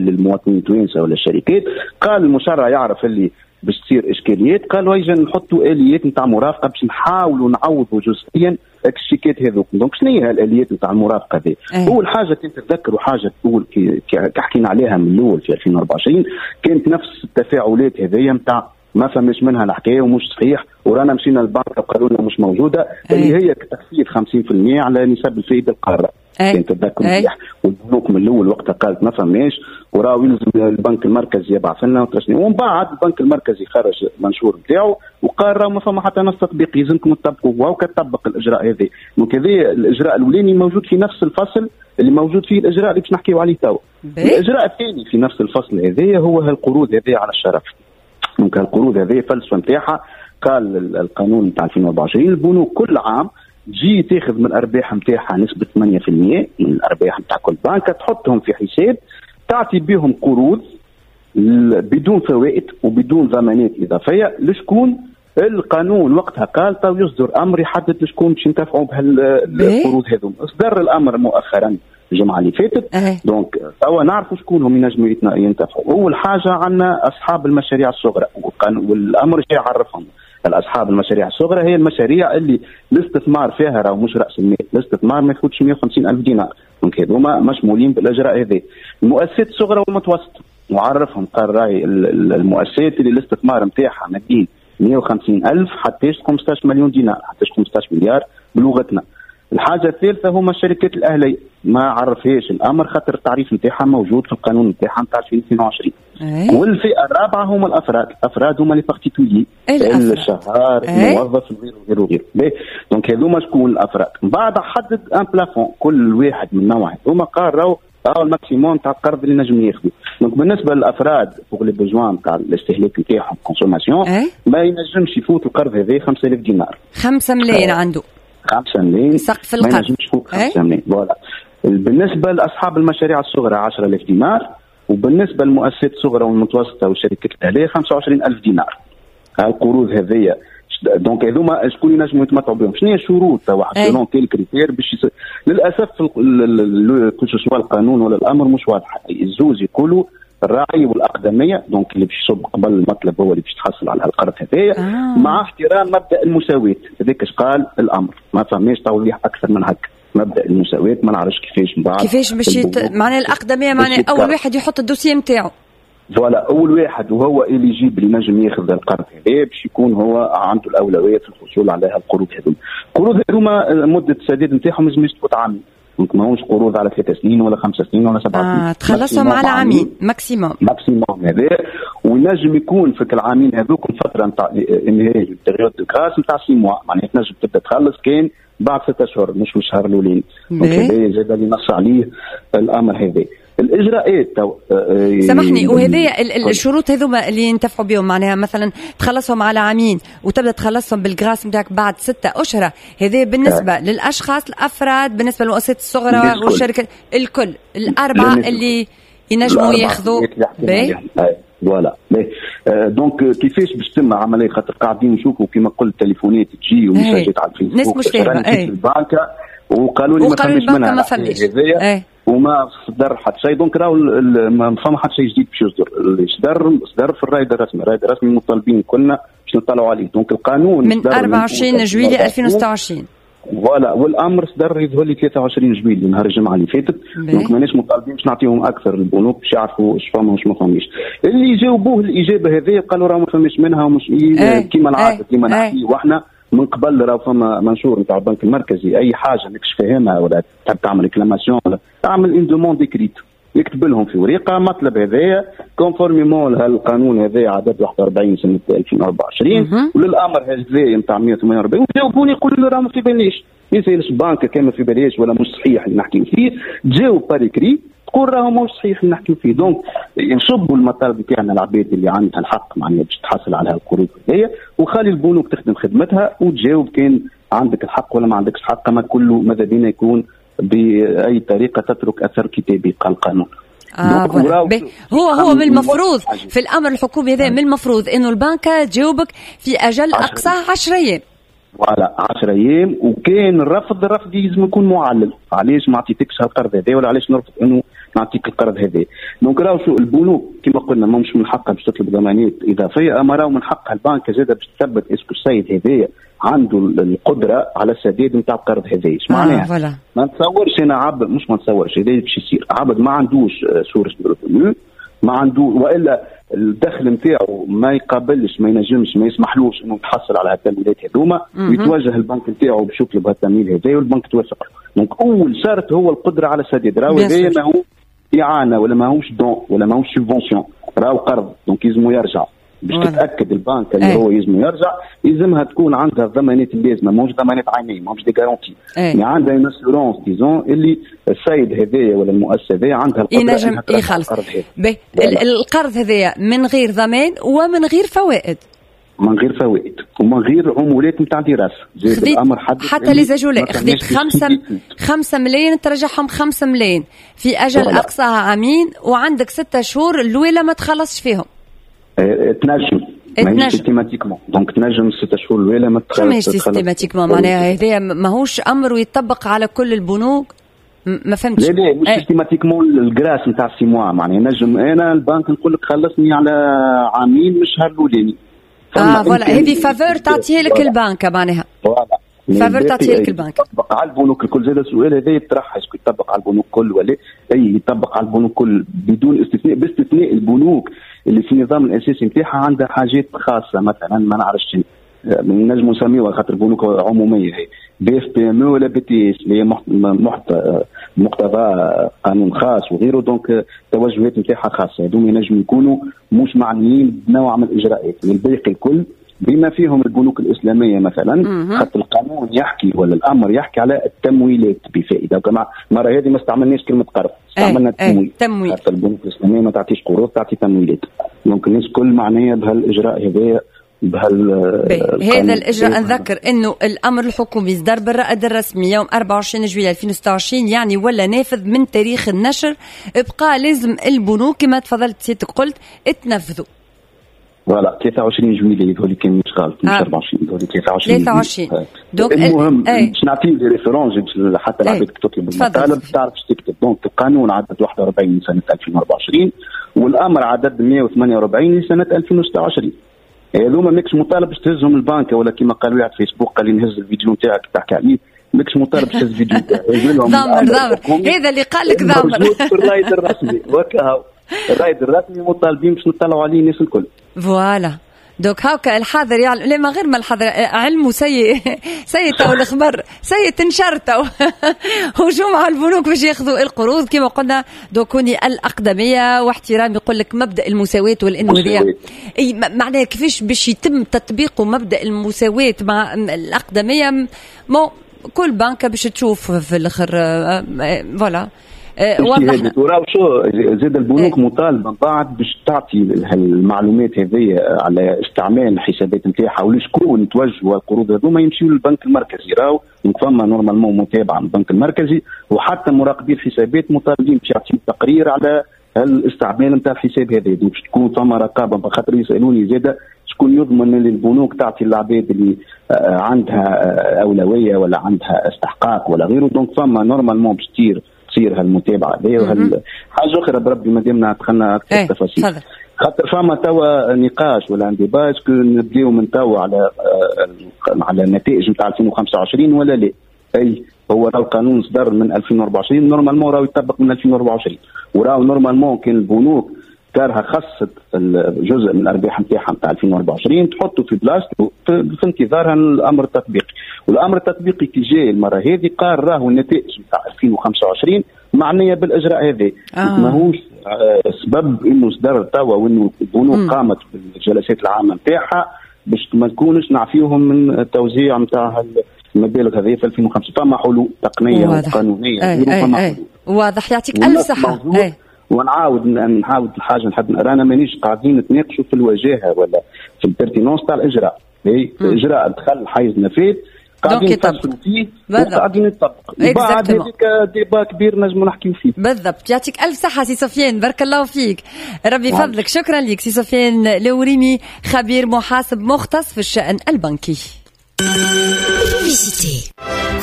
للمواطنين التوانسه ولا الشركات. قال المشرع يعرف اللي باش تصير اشكاليات، قالوا يجي نحطوا اليات نتاع مرافقه باش نحاولوا نعوضوا جزئيا الشيكات هذوك. دونك شنو هي الاليات نتاع المرافقه هذه؟ اول حاجه كنت تتذكروا حاجه تقول كي حكينا عليها من الاول في 2024 كانت نفس التفاعلات هذيا نتاع ما فماش منها الحكايه ومش صحيح ورانا مشينا للبنك وقالوا لنا مش موجوده، اللي هي تخفيض 50% على نسب الفائده القاره. كنت تتذكر مليح والبنوك من الاول وقتها قالت ما فماش وراه يلزم البنك المركزي يبعث لنا ومن بعد البنك المركزي خرج المنشور نتاعو وقال راه ما فما حتى نص تطبيق يلزمكم تطبقوه وهو كتطبق الاجراء هذا. دونك هذا الاجراء الاولاني موجود في نفس الفصل اللي موجود فيه الاجراء اللي باش نحكيو عليه تو. الاجراء الثاني في نفس الفصل هذا هو القروض هذه على الشرف. دونك القروض هذه الفلسفه نتاعها قال القانون نتاع 2024 البنوك كل عام تجي تاخذ من الارباح نتاعها نسبه 8% من الارباح نتاع كل بنك تحطهم في حساب تعطي بهم قروض بدون فوائد وبدون ضمانات اضافيه لشكون القانون وقتها قال تو يصدر امر يحدد لشكون باش ينتفعوا بهالقروض هذوم. اصدر الامر مؤخرا الجمعه اللي فاتت. دونك توا نعرفوا شكون هم ينجموا ينتفعوا. اول حاجه عندنا اصحاب المشاريع الصغرى والامر جاي يعرفهم. الاصحاب المشاريع الصغرى هي المشاريع اللي الاستثمار فيها راه مش راس المال، الاستثمار ما يفوتش 150,000 دينار. دونك هذوما مشمولين بالاجراء هذا. المؤسسات الصغرى والمتوسطه وعرفهم قال راي المؤسسات اللي الاستثمار نتاعها ما بين 150,000 حتى 15 مليون دينار حتى 15 مليار بلغتنا. الحاجه الثالثه هما الشركات الاهليه ما عرفهاش الامر خاطر التعريف نتاعها موجود في القانون نتاعها نتاع 2022. والفئه الرابعه هما الافراد هما لي بارتيكولي الشهر الموظف وغيره وغيره. دونك هذوما شكون الافراد. بعد حدد ان بلافون كل واحد من نوعه هما قرروا الماكسيموم تاع القرض اللي نجم ياخذوا. دونك بالنسبه للافراد فوق لي بوزوان تاع الاستهلاك نتاعهم كونسوماسيون ما ينجمش يفوت القرض هذا 5,000 دينار. 5 ملايين عنده 5 ملايين سقف القرض. ما ينجمش يفوت 5 ملايين. فوالا. بالنسبه لاصحاب المشاريع الصغرى 10,000 دينار وبالنسبه للمؤسسات الصغرى والمتوسطه والشركات الاهليه 25,000 دينار. القروض هذه دونك هذوما شكون ينجموا يتمتعوا بهم. شنو هي الشروط واحد سيلون كيل كريتير باش للاسف كل سواء القانون ولا الامر مش واضح. الزوز يقولوا الراعي والاقدميه دونك اللي باش يصب قبل المطلب هو اللي باش تحصل على القرض هذايا مع احترام مبدا المساواه. هذاك اش قال الامر ما فماش توضيح اكثر من هكا. مبدا المساواه ما نعرفش كيفاش باش معناها الاقدميه معناها اول واحد يحط الدوسيه نتاعو. فوالا اول واحد وهو اليجيبل ينجم ياخذ القرض هذا باش يكون هو عنده الاولويه في الحصول على القروض هذوما. القروض هذوما مده السداد نتاعهم لازم تفوت عامين. دونك ماهوش قروض على 3 سنين ولا 5 سنين ولا 7 سنين. تخلصهم على عامين ماكسيموم هذا. وينجم يكون في العامين هذوك فتره نتاع انهاء البيريود دو كراس نتاع 6 موا معناتها تنجم تبدا تخلص كان بعد 6 اشهر مش في الشهر الاولاني. دونك هذا زاد اللي نص عليه الامر هذا. الاجراءات سامحني وهذه الشروط هذوما اللي ينتفعوا بهم معناها مثلا تخلصهم على عامين وتبدا تخلصهم بالجراس نتاعك بعد 6 اشهر. هذه بالنسبه للاشخاص الافراد بالنسبه للمؤسسات الصغرى والشركات الكل الاربعه اللي ينجموا ياخذوا. فوالا. دونك كيفاش باش تتم عمليه خاطر قاعدين نشوفوا كما قلت تليفونات تجي ومساجات على الفيسبوك ناس مش فاهمه البنك وقالوا لي ما فماش منها وما صدر حتى شيء. دونك راهو ما فما حتى شيء جديد باش يصدر. اللي صدر في الرائد الرسمي. الرائد الرسمي مطالبين كلنا باش نطلعوا عليه. دونك القانون من 24 جويلية 2026 فوالا. والامر صدر يظهر لي 23 جويلية نهار الجمعه اللي فاتت. دونك ماناش مطالبين باش نعطيهم اكثر البنوك باش يعرفوا اش فما واش ما فماش. اللي جاوبوه الاجابه هذه قالوا راه ما فماش منها ومش كيما العاده كيما نحكي واحنا من قبل راه فما منشور نتاع البنك المركزي اي حاجه ماكش فاهمها ولا تحب تعمل ريكلاماسيون ولا تعمل ان دوموند ديكريت يكتب لهم في ورقه مطلب هذايا كونفورميمون لهالقانون هذايا عدد 41 سنه 2024 وللامر هذايا نتاع 148 وجاوبوني يقولوا لي راه ما في باليش ما يسالش البنك كان ما في باليش ولا مش صحيح اللي نحكي فيه. تجاوب باريكري تقول راهو مش صحيح اللي نحكي فيه. دونك نصبوا المطالب تاعنا العباد اللي عندها الحق معناها باش تحصل على القروض هذيا وخلي البنوك تخدم خدمتها وتجاوب كان عندك الحق ولا ما عندكش حق. ما كله ماذا بينا يكون بأي طريقة تترك أثر كتابي قال القانون. هو من المفروض في الأمر الحكومي هذا من المفروض إنه البنكة تجاوبك في أجل أقصى 10 أيام. وعلى 10 أيام وكان الرفض لازم يكون معلل. علاش ما عطيتكش هالقرض هذا ولا علاش نرفض إنه نعطيك القرض هذا. دونك راهو شو البنوك كما قلنا مش من حقها باش تطلب ضمانات اضافيه، اما راهو من حقها البنك زاد باش تثبت اسكو السيد هذايا عنده القدره على السداد نتاع القرض هذايا. اش معناها؟ ما نتصورش انا عبد، مش ما نتصورش هذا باش يصير عبد ما عندوش سورس ريفوني، ما عنده والا الدخل نتاعو ما يقابلش، ما ينجمش، ما يسمحلوش انه يتحصل على التمويلات هذوما، ويتوجه البنك نتاعو باش يطلب التمويل هذايا والبنك توافق. دونك اول شرط هو القدره على السداد. راهو هذايا ماهو اعانه ولا ماهوش دون ولا ماهوش سوبفونسيون، راهو قرض. دونك يلزمو يرجع باش تتاكد البنك اللي هو يلزمو يرجع، يلزمها تكون عندها الضمانات اللازمه، ماهوش ضمانات عينيه، ماهوش دي غارونتي، يعني عندها اون اسيورونس ديزون اللي السيد هذايا ولا المؤسسه هذايا عندها القدره ينجم يخلص القرض هذايا من غير ضمان ومن غير فوائد، من غير فوائد ومن غير عمولات نتاع دراسه. زاد الامر حتى ليزاجولي خذيت 5 ملايين ترجعهم 5 ملايين في اجل اقصاها عامين، وعندك 6 شهور الاولى ما تخلصش فيهم. تنجم ماهيش سيستيماتيكمون، دونك تنجم 6 شهور الاولى ما تخلصش. ماهيش سيستيماتيكمون معناها هذا ماهوش امر ويطبق على كل البنوك. ما فهمتش. لا مش سيستيماتيكمون الجراس نتاع 6 موا، معناها نجم انا البنك نقول لك خلصني على عامين من الشهر الاولاني. فوالا هذه فافور تعطيها لك البنك معناها. فوالا فافور تعطيها لك البنك. يطبق على البنوك الكل. زاد السؤال هذا يطرح اسكو يطبق على البنوك الكل ولا اي يطبق على البنوك الكل بدون استثناء، باستثناء البنوك اللي في النظام الاساسي نتاعها عندها حاجات خاصه، مثلا ما نعرفش نجموا نسميوها خاطر بنوك عموميه هي بي اف بي ام ولا بي تي اس اللي هي مقتضى قانون خاص وغيره. دونك التوجهات نتاعها خاصه، هذوما ينجموا يكونوا مش معنيين بنوع من الاجراءات. الباقي الكل بما فيهم البنوك الاسلاميه مثلا، خاطر القانون يحكي ولا الامر يحكي على التمويلات بفائده. كما المره هذه ما استعملناش كلمه قرض، استعملنا التمويل. خاطر البنوك الاسلاميه ما تعطيش قروض، تعطي تمويلات. دونك الناس كل معنيه بهالاجراء هذايا هذا الإجراء. نذكر أنه الأمر الحكومي صدر بالرائد الرسمي يوم 24 جويلية 2026، يعني ولا نافذ من تاريخ النشر. ابقى لازم البنوك كما تفضلت سيادتك قلت تنفذوا. فوالا 23 جويلية هذول كان مش غلط، مش 24 هذول 23. دونك المهم باش نعطي لي ريفيرونس حتى العباد تطلب المطالب تعرف اش تكتب. دونك القانون عدد 41 سنة 2024 والأمر عدد 148 سنة 2026. هذوما ماكش مطالب باش تهزهم البنك ولا كما قال واحد فيسبوك قال لي نهز الفيديو نتاعك تحكي عليه، ماكش مطالب باش تهز الفيديو نتاعك. ضامر هذا اللي قال لك ضامر في الرايد الرسمي وكاهو الرايد الرسمي مطالبين باش نطلعوا عليه الناس الكل. فوالا دوك هاكا الحاضر يعني لا ما غير ما الحاضر علمه سيء تو الخبر سيء تنشرتوا هجوم على البنوك باش ياخذوا القروض كما قلنا. دوكوني الأقدمية واحترام يقول لك مبدأ المساواة والإنوذية. اي معناها كيفاش باش يتم تطبيق مبدأ المساواة مع الأقدمية؟ كل بنك باش تشوف في الآخر. فوالا وراو شو زاد البنوك مطالبه بعد باش تعطي المعلومات هذه على استعمال الحسابات نتاعها ولشكون توجهوا القروض هذوما يمشيوا للبنك المركزي. راهو فما نورمالمون متابعه من البنك المركزي، وحتى مراقبي الحسابات مطالبين باش يعطيو تقرير على الاستعمال نتاع الحساب هذا. باش تكون فما رقابه. خاطر يسالوني زاده شكون يضمن ان البنوك تعطي العباد اللي عندها اولويه ولا عندها استحقاق ولا غيره. دونك فما نورمالمون باش تصير هالمتابعه هذه. حاجه اخرى بربي ما دامنا دخلنا اكثر تفاصيل، خاطر فما توا نقاش ولا عندي باش نبداو من توا على النتائج نتاع 2025 ولا لا. اي هو راه القانون صدر من 2024 نورمالمون راه يطبق من 2024 وراه نورمالمون كان البنوك كارها خصت الجزء من الارباح نتاعها نتاع 2024 تحطه في بلاصتو في انتظار الامر التطبيقي. والامر التطبيقي كي جاء المره هذه قال راهو النتائج نتاع 2025 معنيه بالاجراء هذا. ماهوش سبب انه صدر توا وانه البنوك قامت بالجلسات العامه نتاعها باش ما تكونش نعفيهم من التوزيع نتاع المبالغ هذه في 2005. فما حلول تقنيه وقانونيه. واضح يعطيك الف صحه. ونعاود الحاجه نحب نرانا مانيش قاعدين نتناقشوا في الوجاهه ولا في البرتينونس تاع الاجراء. الاجراء دخل حيز نفاذ قاعدين نفصلوا فيه وقاعدين نطبق. بعد هذيك ديبا كبير نجموا نحكيو فيه. بالضبط. يعطيك الف صحه سي سفيان، بارك الله فيك، ربي يفضلك. شكرا لك سي سفيان لوريمي، خبير محاسب مختص في الشأن البنكي.